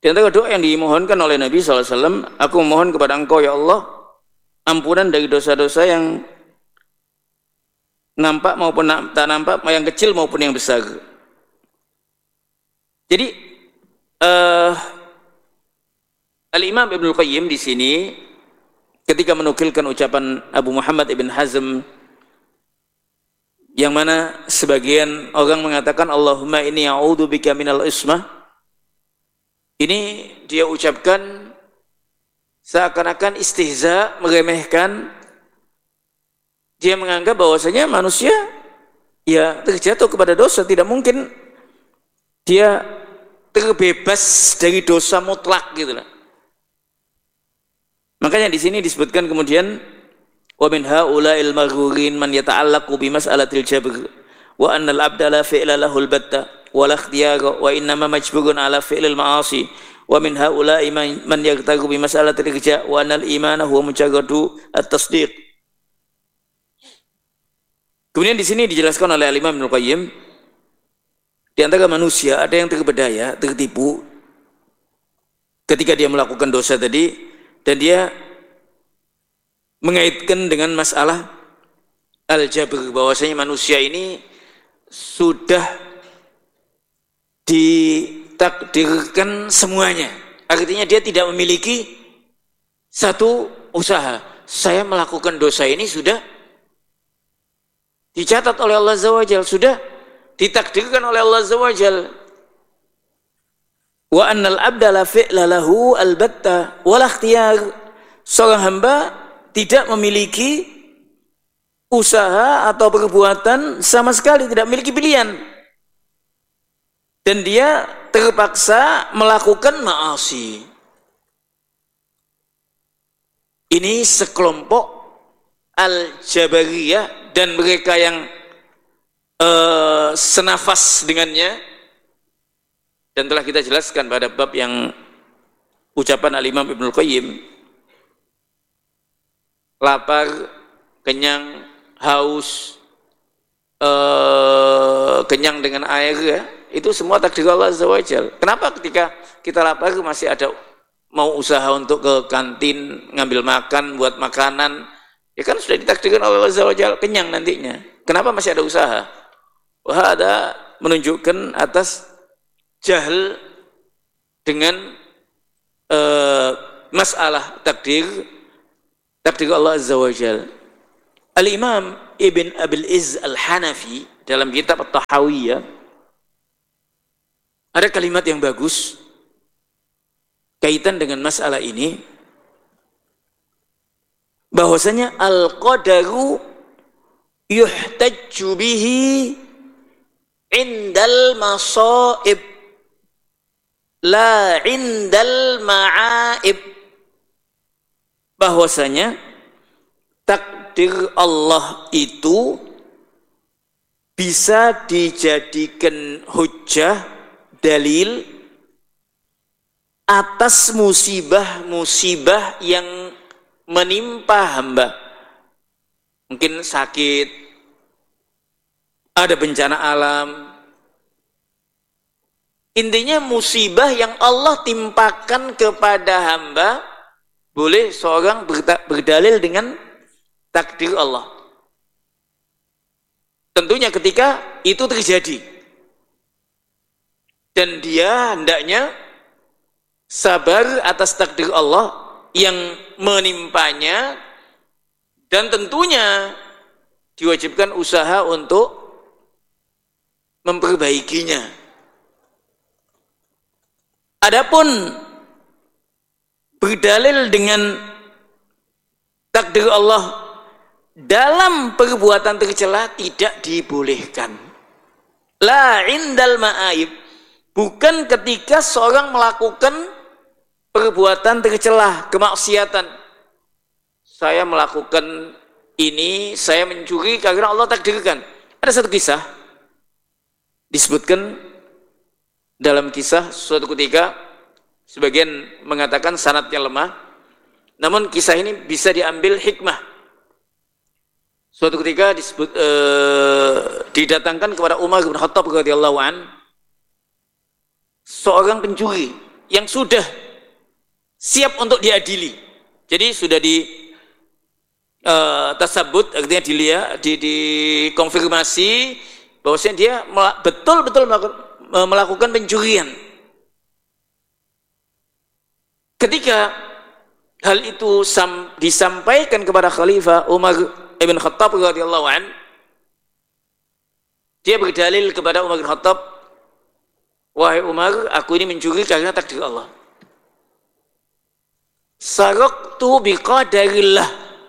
Di antara doa yang dimohonkan oleh Nabi SAW, aku memohon kepada Engkau ya Allah ampunan dari dosa-dosa yang nampak maupun tak nampak, yang kecil maupun yang besar. Jadi Al-Imam Ibnul Qayyim di sini ketika menukilkan ucapan Abu Muhammad Ibn Hazm yang mana sebagian orang mengatakan Allahumma inni a'udzubika minal ismah, ini dia ucapkan seakan-akan istihza, meremehkan. Dia menganggap bahwasanya manusia ya terjatuh kepada dosa, tidak mungkin dia terbebas dari dosa mutlak gitu lah. Makanya di sini disebutkan kemudian wa min haula'il maghrurin man yata'allaqu bi mas'alatil jabr wa anna al-'abda la fi'la lahu al-batta wa la ikhtiyara wa innama majburun 'ala fi'lil ma'asi wa min haula'i man yagtaru bi mas'alatil irja wa anna al-imana huwa mujarradu at-tasdiq. Kemudian di sini dijelaskan oleh Al-Imam Ibnu Qayyim, di antara manusia ada yang terbedaya, tertipu ketika dia melakukan dosa tadi, dan dia mengaitkan dengan masalah al-jabr, bahwasanya manusia ini sudah ditakdirkan semuanya. Artinya dia tidak memiliki satu usaha. Saya melakukan dosa ini sudah dicatat oleh Allah Azza wa Jalla, sudah ditakdirkan oleh Allah Azza wa Jalla. Wa annal abda la fi'la lahu albatta wa la ikhtiyar. Seorang hamba tidak memiliki usaha atau perbuatan sama sekali, tidak memiliki pilihan. Dan dia terpaksa melakukan ma'asi. Ini sekelompok al-jabariyah dan mereka yang senafas dengannya, dan telah kita jelaskan pada bab yang ucapan Al-Imam Ibnul Qayyim, lapar, kenyang, haus, kenyang dengan air ya, itu semua takdir Allah Azza wa Jalla. Kenapa ketika kita lapar masih ada mau usaha untuk ke kantin ngambil makan, buat makanan, ya kan sudah ditakdirkan oleh Allah Azza wa Jalla kenyang nantinya. Kenapa masih ada usaha? Wah, ada menunjukkan atas jahil dengan masalah takdir Allah Azza wa Jalla. Al-Imam Ibn Abil Izz Al-Hanafi dalam kitab At-Tahawiyah ada kalimat yang bagus kaitan dengan masalah ini, bahwasanya al-qadaru yuhtajju bihi indal masaib la indal ma'aib. Bahwasanya takdir Allah itu bisa dijadikan hujjah, dalil atas musibah-musibah yang menimpa hamba. Mungkin sakit, ada bencana alam. Intinya musibah yang Allah timpakan kepada hamba, boleh seorang berdalil dengan takdir Allah. Tentunya ketika itu terjadi dan dia hendaknya sabar atas takdir Allah yang menimpanya, dan tentunya diwajibkan usaha untuk memperbaikinya. Adapun berdalil dengan takdir Allah dalam perbuatan tercela tidak dibolehkan. La indal ma'aib, bukan ketika seorang melakukan perbuatan tercela, kemaksiatan. Saya melakukan ini, saya mencuri karena Allah takdirkan. Ada satu kisah disebutkan dalam kisah suatu ketika, sebagian mengatakan sanadnya lemah, namun kisah ini bisa diambil hikmah. Suatu ketika didatangkan kepada Umar bin Khattab radhiyallahu an seorang pencuri yang sudah siap untuk diadili. Jadi sudah tasabut, artinya dilihat, dikonfirmasi bahwasanya dia betul-betul melakukan pencurian. Ketika hal itu disampaikan kepada Khalifah Umar ibn Khattab radhiyallahu an, dia berdalil kepada Umar bin Khattab, wahai Umar, aku ini mencuri karena takdir Allah. Saraktu biqadarillah,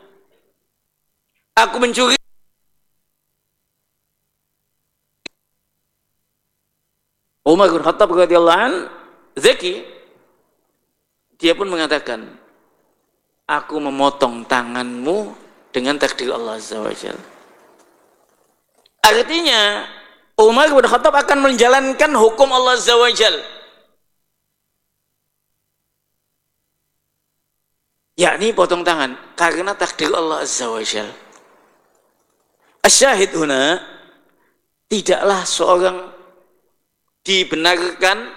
aku mencuri Umar bin Khattab radhiyallahu an zaki, dia pun mengatakan, aku memotong tanganmu dengan takdir Allah Azza wa Jalla. Artinya Umar bin Khattab akan menjalankan hukum Allah Azza wa Jalla, yakni potong tangan karena takdir Allah Azza wa Jalla. Asyahid huna, tidaklah seorang dibenarkan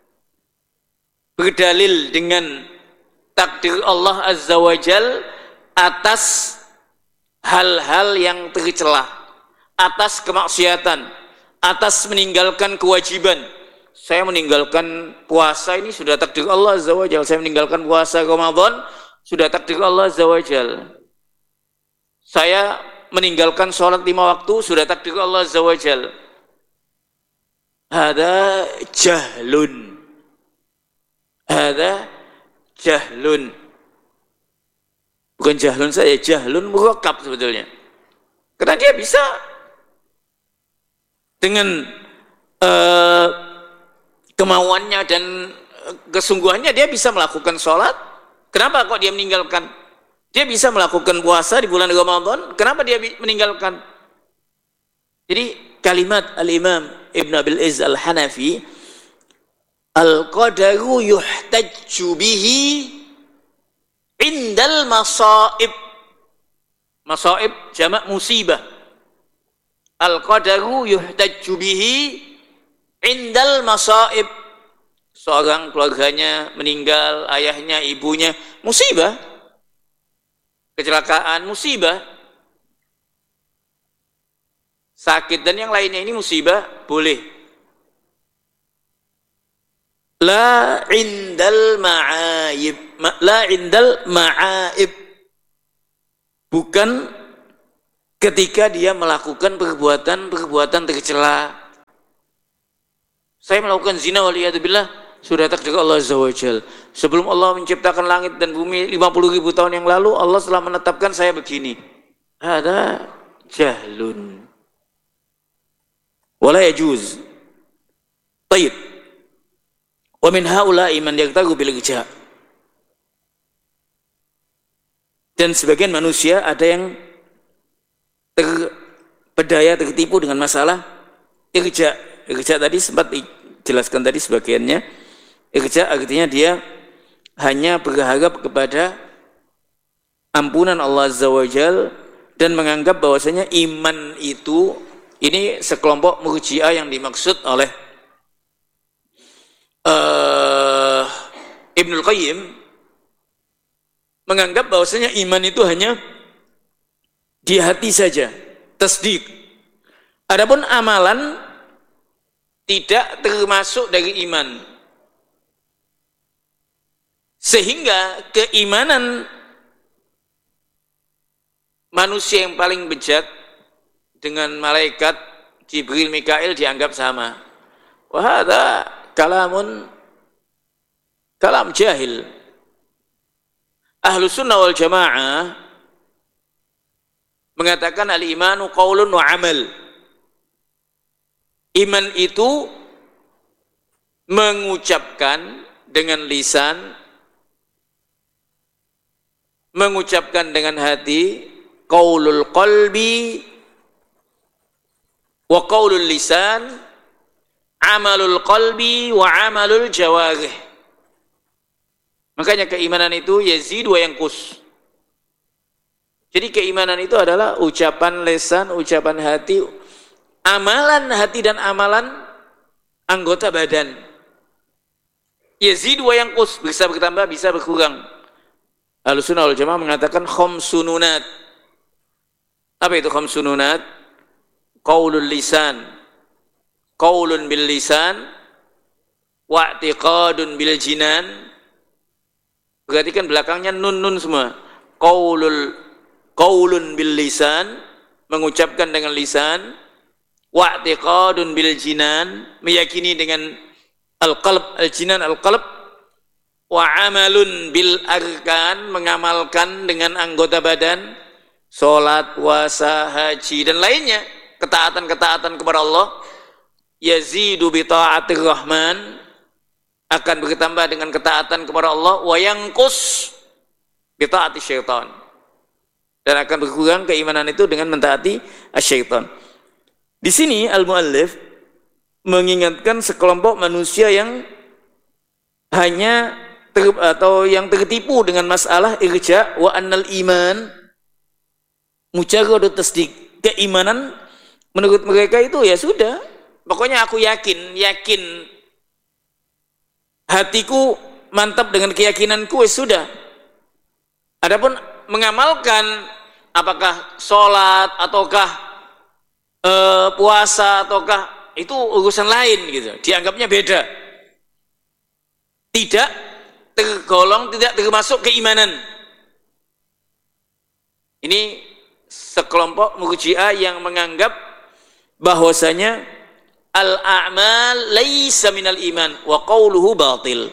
berdalil dengan takdir Allah Azza wa Jal atas hal-hal yang tercela, atas kemaksiatan, atas meninggalkan kewajiban. Saya meninggalkan puasa, ini sudah takdir Allah Azza wa Jal. Saya meninggalkan puasa Ramadan, sudah takdir Allah Azza wa Jal. Saya meninggalkan sholat 5 waktu, sudah takdir Allah Azza wa Jal. Hada jahlun. Hada jahlun. Bukan jahlun saja, jahlun murakkab sebetulnya. Karena dia bisa dengan kemauannya dan kesungguhannya dia bisa melakukan sholat. Kenapa kok dia meninggalkan? Dia bisa melakukan puasa di bulan Ramadan. Kenapa dia meninggalkan? Jadi kalimat Al-Imam Ibn Abil Izz Al-Hanafi, al-qadaru yuhtajju bihi indal masaib. Masaib jamak musibah. Al-qadaru yuhtajju bihi indal masaib. Seorang keluarganya meninggal, ayahnya, ibunya, musibah. Kecelakaan, musibah. Sakit dan yang lainnya, ini musibah, boleh. La indal ma'aib, la indal ma'aib, bukan ketika dia melakukan perbuatan tercela. Saya melakukan zina waliyadzubillah, sudah takdir Allah Azza wa Jal. Sebelum Allah menciptakan langit dan bumi 50.000 tahun yang lalu, Allah telah menetapkan saya begini. Ada jahlun wala yajuz. Tayyib. Wa min haula'i man yaqtagu bil ijza'. Dan sebagian manusia ada yang terpedaya, tertipu dengan masalah irja. Irja tadi sempat dijelaskan tadi sebagiannya. Irja artinya dia hanya berharap kepada ampunan Allah Azza wa Jal dan menganggap bahwasanya iman itu, ini sekelompok murji'ah yang dimaksud oleh Ibnul Qayyim, menganggap bahwasanya iman itu hanya di hati saja, tasdik. Adapun amalan tidak termasuk dari iman. Sehingga keimanan manusia yang paling bejat dengan malaikat Jibril, Mikail dianggap sama. Wah, ada kalam jahil. Ahlus sunnah wal jamaah mengatakan al-imanu qaulun wa amal. Iman itu mengucapkan dengan lisan, mengucapkan dengan hati, qaulul qalbi wa qaulul lisan, amalul qalbi wa amalul jawarih. Makanya keimanan itu yazid wa yanqus. Jadi keimanan itu adalah ucapan lisan, ucapan hati, amalan hati dan amalan anggota badan. Yazidu wa yanqus, bisa bertambah, bisa berkurang. Ahlussunnah wal Jamaah mengatakan khamsununat. Apa itu khamsununat? Qaulul lisan, qaulun bil lisan, wa'tiqadun bil jinan. Berarti kan belakangnya nun semua. Qaulun bil lisan, mengucapkan dengan lisan, wa'tiqadun bil jinan, meyakini dengan al-qalb, al-jinan al-qalb, wa amalun bil arkan, mengamalkan dengan anggota badan, salat, puasa, haji dan lainnya, ketaatan-ketaatan kepada Allah. Yazidu bi ta'atir rahman, akan bertambah dengan ketaatan kepada Allah, wa yanqus bi ta'ati syaitan, dan akan berkurang keimanan itu dengan mentaati syaitan. Di sini al-muallif mengingatkan sekelompok manusia yang hanya yang tertipu dengan masalah irja wa annal iman mujarrad tasdiq. Keimanan menurut mereka itu ya sudah, pokoknya aku yakin hatiku mantap dengan keyakinanku, ya sudah. Adapun mengamalkan, apakah sholat ataukah puasa ataukah, itu urusan lain gitu, dianggapnya beda, tidak tergolong, tidak termasuk keimanan. Ini sekelompok murji'ah yang menganggap bahwasanya al-a'mal laisa minal iman wa qawluhu batil.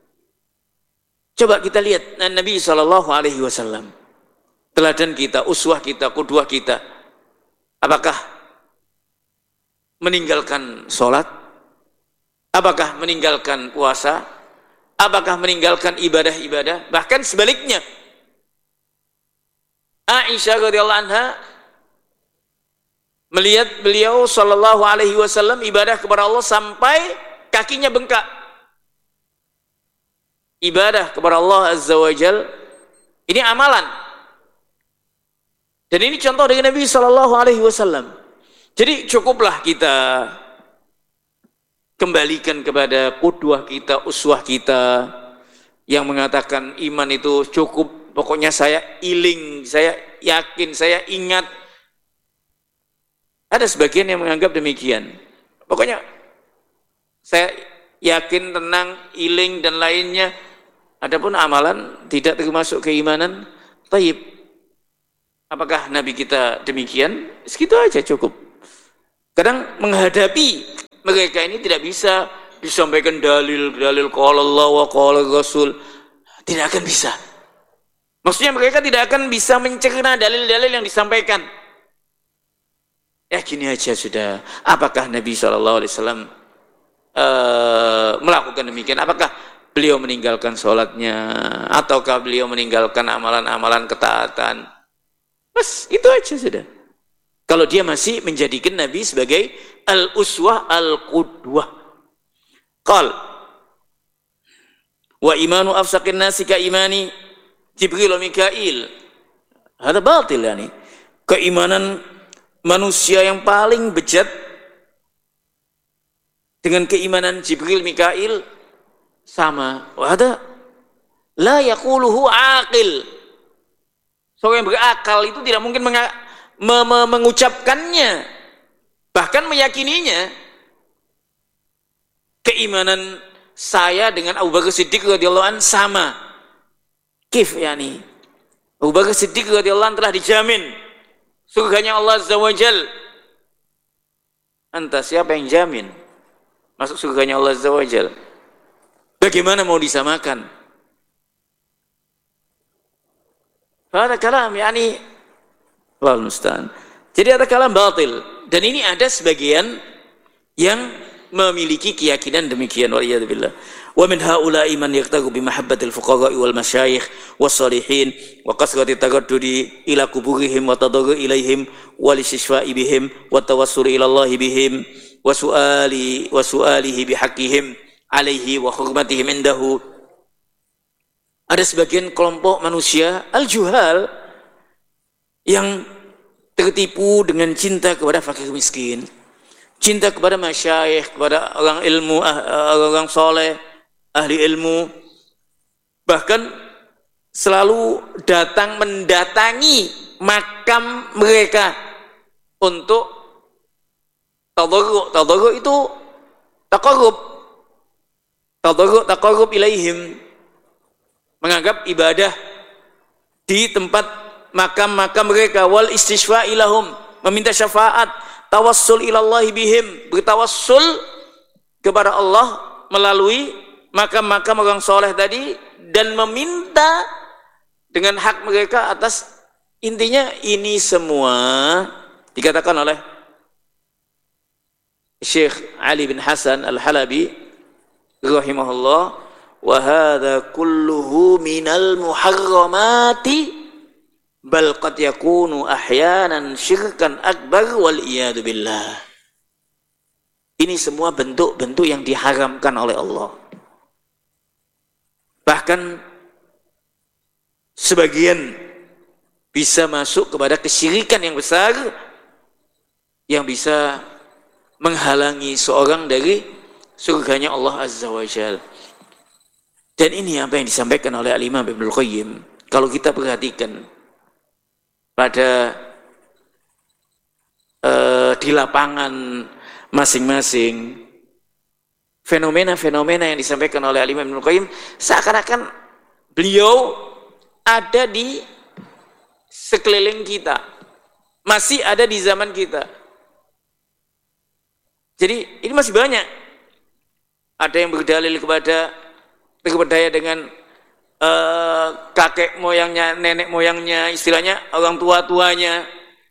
Coba kita lihat Nabi SAW, teladan kita, uswah kita, qudwah kita. Apakah meninggalkan sholat? Apakah meninggalkan puasa? Apakah meninggalkan ibadah-ibadah? Bahkan sebaliknya, Aisyah radhiyallahu anha melihat beliau sallallahu alaihi wasallam ibadah kepada Allah sampai kakinya bengkak. Ibadah kepada Allah azza wajal ini amalan. Dan ini contoh dari Nabi sallallahu alaihi wasallam. Jadi cukuplah kita kembalikan kepada qudwah kita, uswah kita yang mengatakan iman itu cukup, pokoknya saya iling, saya yakin, saya ingat. Ada sebagian yang menganggap demikian. Pokoknya saya yakin, tenang, iling dan lainnya. Adapun amalan tidak termasuk keimanan. Taib. Apakah Nabi kita demikian? Segitu aja cukup. Kadang menghadapi mereka ini tidak bisa disampaikan dalil qala Allah wa qala Rasul, tidak akan bisa. Maksudnya mereka tidak akan bisa mencerna dalil-dalil yang disampaikan. Ya gini aja sudah. Apakah Nabi SAW melakukan demikian? Apakah beliau meninggalkan sholatnya? Ataukah beliau meninggalkan amalan-amalan ketaatan? Bas, itu aja sudah. Kalau dia masih menjadikan Nabi sebagai al-uswah al-qudwah. Qal wa imanu afsaqin nasi ka imani Jibril wa Mikail. Ada batil ya nih. Keimanan manusia yang paling bejat dengan keimanan Jibril, Mikail sama. Ada la yaquluhu aqil. Seorang yang berakal itu tidak mungkin mengucapkannya, bahkan meyakininya. Keimanan saya dengan Abu Bakar Siddiq radhiyallahu anhu sama. Kif yani Abu Bakar Siddiq radhiyallahu anhu telah dijamin surganya Allah azza wajal. Entah siapa yang jamin masuk surganya Allah azza wajal. Bagaimana mau disamakan? Ada kalam yani wal musta'an. Jadi ada kalam batil, dan ini ada sebagian yang memiliki keyakinan demikian, waliyadzubillah. Wa min haula'i man yaqtagu bi mahabbatil fuqara'i wal masyayikh was salihin wa kasrati taraddudi ila kuburihim wa tadarru ilaihim wa lisishfa'i bihim wa tawassuli ila Allah bihim wa su'alihi bihaqqihim alaihi wa hurmatihim indahu. Ada sebagian kelompok manusia al-juhal yang tertipu dengan cinta kepada fakir miskin, cinta kepada masyayikh, kepada orang ilmu, orang soleh, ahli ilmu, bahkan selalu mendatangi makam mereka untuk tadarruk. Tadarruk itu taqarrub ilaihim, menganggap ibadah di tempat makam-makam mereka, wal istisfa ilahum, meminta syafaat, tawassul ilallahi bihim, bertawassul kepada Allah melalui makam-makam orang soleh tadi, dan meminta dengan hak mereka atas. Intinya ini semua dikatakan oleh Syekh Ali bin Hasan Al-Halabi rahimahullah, wa hadza kulluhu minal muharramati bal qad yakunu ahyanan syirkan akbar wal iyadu billah. Ini semua bentuk-bentuk yang diharamkan oleh Allah. Bahkan sebagian bisa masuk kepada kesyirikan yang besar yang bisa menghalangi seorang dari surganya Allah Azza wa Jalla. Dan ini apa yang disampaikan oleh Al-Imam Ibnul Qayyim. Kalau kita perhatikan pada di lapangan masing-masing, fenomena-fenomena yang disampaikan oleh Al-Imam Ibnul Qayyim seakan-akan beliau ada di sekeliling kita, masih ada di zaman kita. Jadi ini masih banyak. Ada yang berdalil berdaya dengan kakek moyangnya, nenek moyangnya, istilahnya orang tua-tuanya.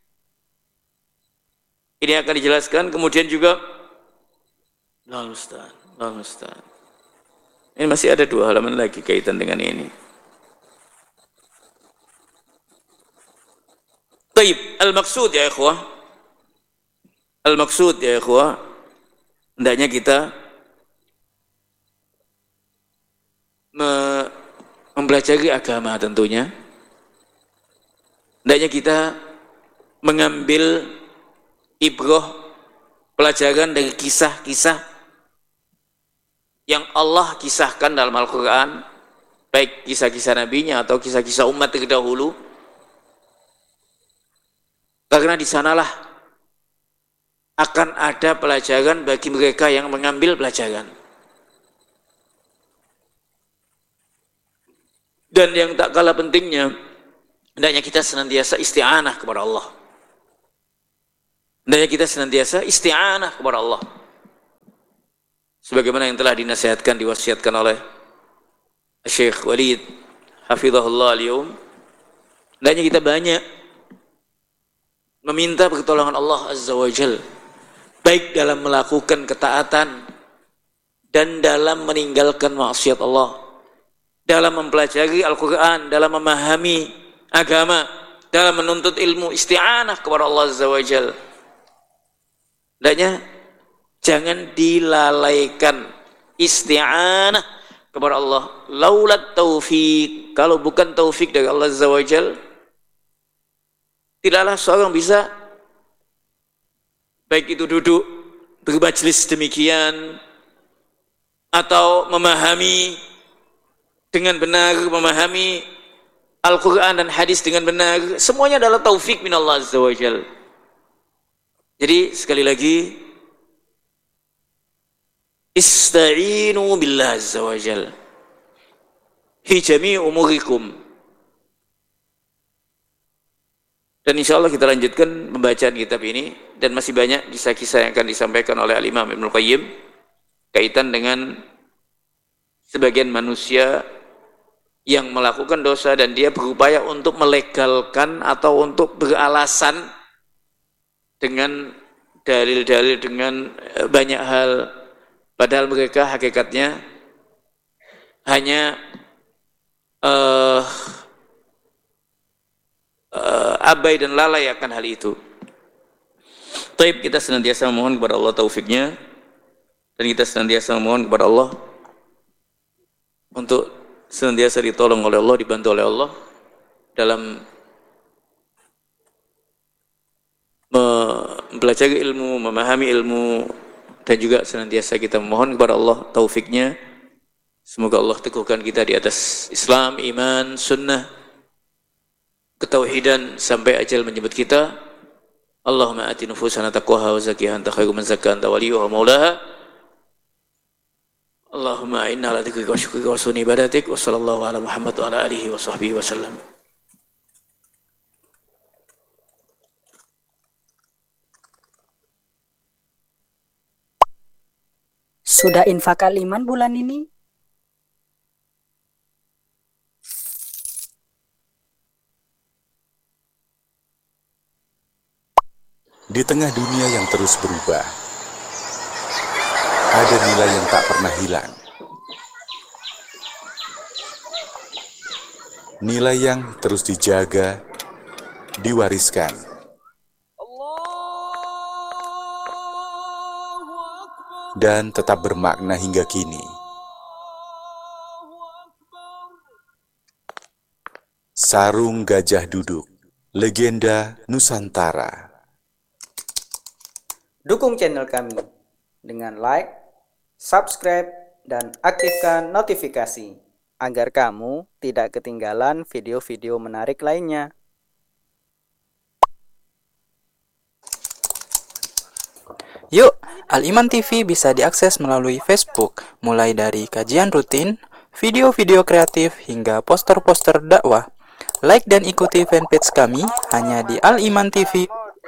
Ini akan dijelaskan. Kemudian juga Allah Ustaz. Ini masih ada 2 halaman lagi kaitan dengan ini. Taib, al-maksud ya ikhwah. Al-maksud ya ikhwah, hendaknya kita mempelajari agama tentunya. Hendaknya kita mengambil ibrah, pelajaran dari kisah-kisah yang Allah kisahkan dalam Al-Quran, baik kisah-kisah nabinya atau kisah-kisah umat terdahulu. Karena di sanalah akan ada pelajaran bagi mereka yang mengambil pelajaran. Dan yang tak kalah pentingnya, hendaknya kita senantiasa isti'anah kepada Allah. Hendaknya kita senantiasa isti'anah kepada Allah. Sebagaimana yang telah dinasihatkan, diwasiatkan oleh Syekh Walid hafizahullah al-yawm. Hendaknya kita banyak meminta pertolongan Allah Azza wa Jal, baik dalam melakukan ketaatan dan dalam meninggalkan maksiat Allah, dalam mempelajari Al-Quran, dalam memahami agama, dalam menuntut ilmu, isti'anah kepada Allah Azza wa Jal. Hendaknya jangan dilalaikan isti'anah kepada Allah. Laulat taufik, kalau bukan taufik dari Allah Azza wa Jal, tidaklah seorang bisa baik itu duduk bermajlis demikian atau memahami dengan benar, memahami Al-Quran dan hadis dengan benar. Semuanya adalah taufik min Allah Azza wa Jal. Jadi sekali lagi, ista'inu billah Azza wa Jal fi jami' umurikum. Dan insya Allah kita lanjutkan pembacaan kitab ini, dan masih banyak kisah-kisah yang akan disampaikan oleh Al-Imam Ibnul Qayyim kaitan dengan sebagian manusia yang melakukan dosa dan dia berupaya untuk melegalkan atau untuk beralasan dengan dalil-dalil, dengan banyak hal, padahal mereka hakikatnya hanya abai dan lalai akan hal itu. Taib, kita senantiasa memohon kepada Allah taufiknya, dan kita senantiasa memohon kepada Allah untuk senantiasa ditolong oleh Allah, dibantu oleh Allah dalam mempelajari ilmu, memahami ilmu, dan juga senantiasa kita memohon kepada Allah taufiknya Semoga Allah teguhkan kita di atas Islam, iman, sunnah, ketauhidan sampai ajal menjemput kita. Allahumma ati nufusana taqwaha wa zakkiha anta khairu man zakkaha anta waliyuha wa maulaha. Allahumma inna ala dzikrika wa syukrika wa husni ibadatik wa sallallahu ala Muhammad wa ala alihi wa sahbihi wa sallam. Sudah infak Al-Iman bulan ini? Di tengah dunia yang terus berubah, ada nilai yang tak pernah hilang. Nilai yang terus dijaga, diwariskan. Dan tetap bermakna hingga kini. Sarung Gajah Duduk, legenda Nusantara. Dukung channel kami dengan like, subscribe, dan aktifkan notifikasi agar kamu tidak ketinggalan video-video menarik lainnya. Yuk, Al-Iman TV bisa diakses melalui Facebook, mulai dari kajian rutin, video-video kreatif, hingga poster-poster dakwah. Like dan ikuti fanpage kami hanya di Al-Iman TV.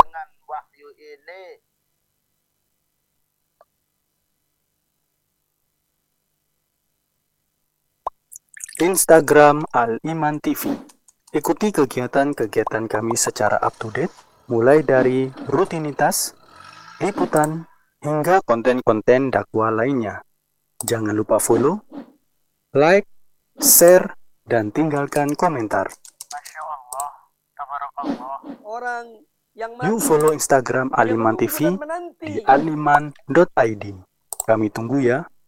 Instagram Al-Iman TV. Ikuti kegiatan-kegiatan kami secara up-to-date, mulai dari rutinitas, liputan, hingga konten-konten dakwah lainnya. Jangan lupa follow, like, share, dan tinggalkan komentar. Masya Allah, tabarakallah. Orang yang Yuk follow Instagram Al-Iman TV di aliman.id. Kami tunggu ya.